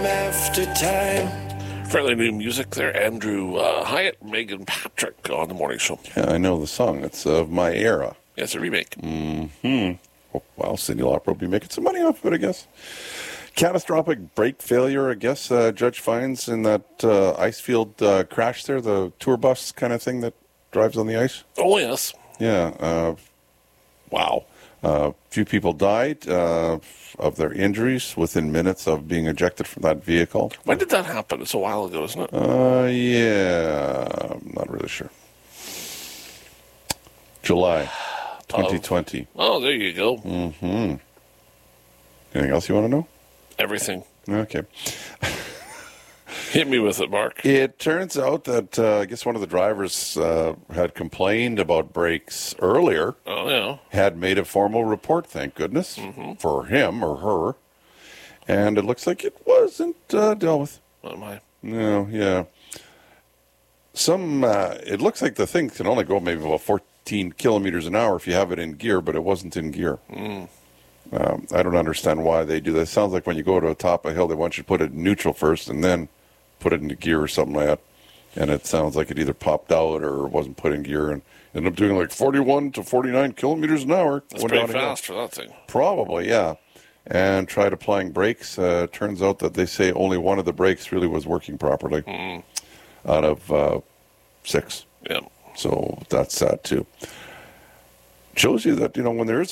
After time. Fairly new music there. Andrew Hyatt, Megan Patrick on the morning show. Yeah, I know the song. It's of my era. Yes, a remake. Oh, well, Cyndi Lauper will be making some money off of it, I guess. Catastrophic brake failure, I guess, judge finds in that ice field crash there, the tour bus kind of thing that drives on the ice. Oh, yes. Yeah. Wow. A few people died of their injuries within minutes of being ejected from that vehicle. When did that happen? It's a while ago, isn't it? Yeah. I'm not really sure. July 2020. Oh, there you go. Mm-hmm. Anything else you want to know? Everything. Okay. Hit me with it, Mark. It turns out that I guess one of the drivers had complained about brakes earlier. Oh, yeah. Had made a formal report, thank goodness, for him or her. And it looks like it wasn't dealt with. Oh, my. No, yeah. It looks like the thing can only go maybe about 14 kilometers an hour if you have it in gear, but it wasn't in gear. I don't understand why they do that. It sounds like when you go to the top of a hill, they want you to put it in neutral first and then put it into gear or something like that. And it sounds like it either popped out or wasn't put in gear and ended up doing like 41 to 49 kilometers an hour. That's pretty fast for that thing. Probably, yeah. And tried applying brakes. Turns out that they say only one of the brakes really was working properly out of 6. Yeah. So that's sad too. Shows you that, when there is